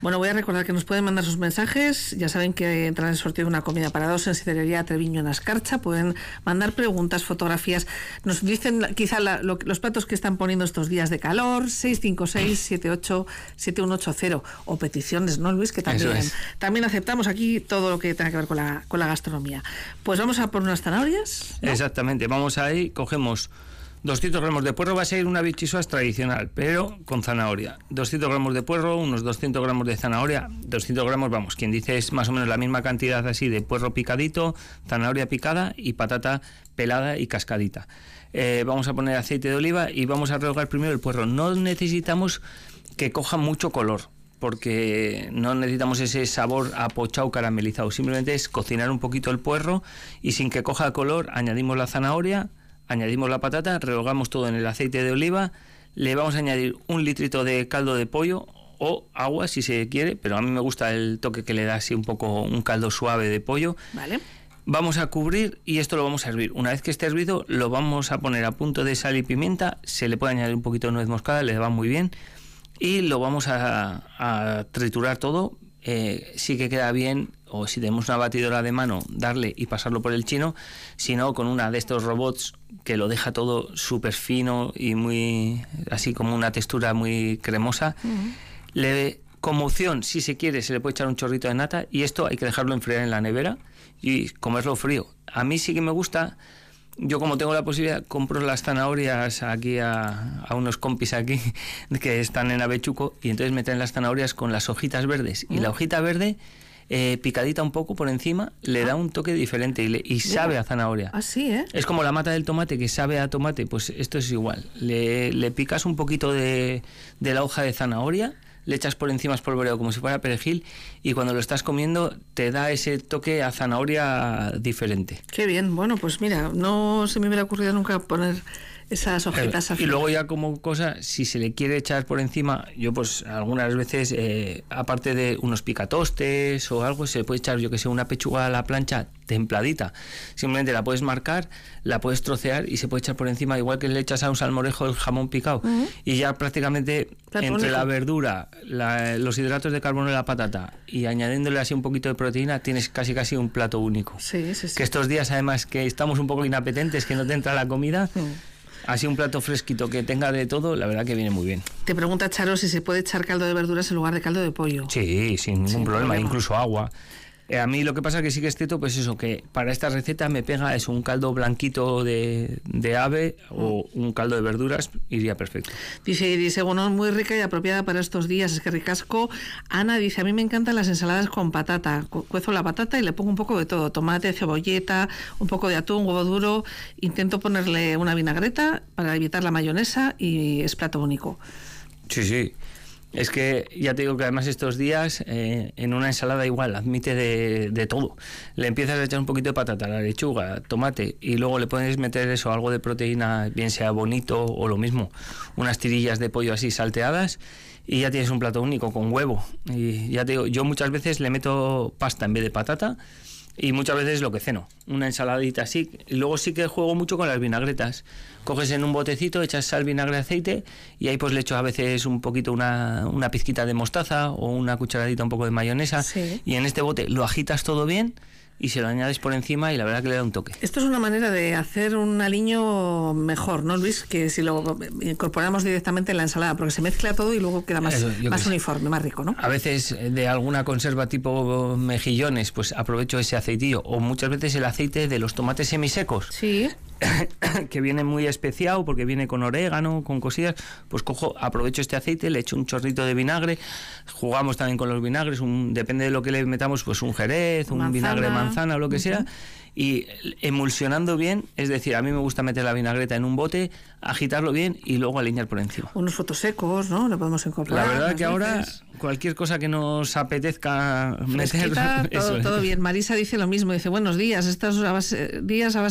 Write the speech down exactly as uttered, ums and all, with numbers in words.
Bueno, voy a recordar que nos pueden mandar sus mensajes. Ya saben que entra en el sorteo de una comida para dos en Sidrería Treviño en Ascarcha. Pueden mandar preguntas, fotografías. Nos dicen quizá la, lo, los platos que están poniendo estos días de calor. seis cinco seis, siete ocho, siete uno ocho cero. O peticiones, ¿no, Luis? Que también, es. también aceptamos aquí todo lo que tenga que ver con la, con la gastronomía. Pues vamos a por unas zanahorias, ¿no? Exactamente. Vamos ahí, cogemos doscientos gramos de puerro. Va a ser una bichisuas tradicional, pero con zanahoria. doscientos gramos de puerro, unos doscientos gramos de zanahoria. doscientos gramos, vamos, quien dice es más o menos la misma cantidad así de puerro picadito, zanahoria picada y patata pelada y cascadita. Eh, vamos a poner aceite de oliva y vamos a rehogar primero el puerro. No necesitamos que coja mucho color, porque no necesitamos ese sabor apochado caramelizado. Simplemente es cocinar un poquito el puerro y sin que coja color añadimos la zanahoria, añadimos la patata, rehogamos todo en el aceite de oliva, le vamos a añadir un litrito de caldo de pollo o agua si se quiere, pero a mí me gusta el toque que le da así un poco un caldo suave de pollo. Vale. Vamos a cubrir y esto lo vamos a hervir. Una vez que esté hervido lo vamos a poner a punto de sal y pimienta, se le puede añadir un poquito de nuez moscada, le va muy bien y lo vamos a, a triturar todo. Eh, sí que queda bien, o si tenemos una batidora de mano, darle y pasarlo por el chino, si no, con una de estos robots que lo deja todo súper fino y muy, así como una textura muy cremosa. Uh-huh. Le, como opción, si se quiere, se le puede echar un chorrito de nata y esto hay que dejarlo enfriar en la nevera y comerlo frío. A mí sí que me gusta. Yo, como tengo la posibilidad, compro las zanahorias aquí a, a unos compis aquí que están en Avechuco y entonces me traen las zanahorias con las hojitas verdes y la hojita verde eh, picadita un poco por encima le ah. da un toque diferente y, le, y sabe a zanahoria. Así, ¿eh? Es como la mata del tomate que sabe a tomate, pues esto es igual. Le, le picas un poquito de, de la hoja de zanahoria, le echas por encima espolvoreado como si fuera perejil y cuando lo estás comiendo te da ese toque a zanahoria diferente. Qué bien, bueno, pues mira, no se me hubiera ocurrido nunca poner esas hojitas. Y luego ya como cosa, si se le quiere echar por encima, yo pues algunas veces, eh, aparte de unos picatostes o algo, se le puede echar, yo que sé, una pechuga a la plancha templadita. Simplemente la puedes marcar, la puedes trocear y se puede echar por encima, igual que le echas a un salmorejo el jamón picado. Uh-huh. Y ya prácticamente Platónico. Entre la verdura, la, los hidratos de carbono de la patata y añadiéndole así un poquito de proteína, tienes casi casi un plato único. Sí, sí, sí. Que estos días además que estamos un poco inapetentes, que no te entra la comida... Uh-huh. Así un plato fresquito que tenga de todo, la verdad que viene muy bien. Te pregunta Charo si se puede echar caldo de verduras en lugar de caldo de pollo. Sí, sin ningún sin problema, problema, incluso agua. Eh, a mí lo que pasa es que sí que es cierto, pues eso, que para esta receta me pega es un caldo blanquito de, de ave o un caldo de verduras, iría perfecto. Dice Iris, bueno, muy rica y apropiada para estos días, es que ricasco. Ana dice, a mí me encantan las ensaladas con patata, cuezo la patata y le pongo un poco de todo, tomate, cebolleta, un poco de atún, huevo duro, intento ponerle una vinagreta para evitar la mayonesa y es plato único. Sí, sí. Es que ya te digo que además estos días eh, en una ensalada igual admite de, de todo. Le empiezas a echar un poquito de patata, la lechuga, tomate y luego le puedes meter eso, algo de proteína, bien sea bonito o lo mismo, unas tirillas de pollo así salteadas y ya tienes un plato único con huevo. Y ya te digo, yo muchas veces le meto pasta en vez de patata y muchas veces lo que ceno, una ensaladita así. Y luego sí que juego mucho con las vinagretas. Coges en un botecito, echas sal, vinagre, aceite y ahí pues le echo a veces un poquito una, una pizquita de mostaza o una cucharadita un poco de mayonesa. Sí. Y en este bote lo agitas todo bien y se lo añades por encima y la verdad que le da un toque. Esto es una manera de hacer un aliño mejor, ¿no, Luis? Que si lo incorporamos directamente en la ensalada, porque se mezcla todo y luego queda más, Eso, más uniforme, más rico, ¿no? A veces de alguna conserva tipo mejillones, pues aprovecho ese aceitillo, o muchas veces el aceite de los tomates semisecos. Sí. Que viene muy especiado porque viene con orégano, con cosillas, pues cojo, aprovecho este aceite, le echo un chorrito de vinagre, jugamos también con los vinagres, un, depende de lo que le metamos, pues un jerez, un manzana. vinagre de manzana o lo que uh-huh. sea, y emulsionando bien, es decir, a mí me gusta meter la vinagreta en un bote, agitarlo bien y luego alinear por encima. Unos frutos secos, ¿no? Lo podemos incorporar. La verdad que ahora cualquier cosa que nos apetezca meter, todo, eso todo es. bien. Marisa dice lo mismo, dice buenos días, estos días a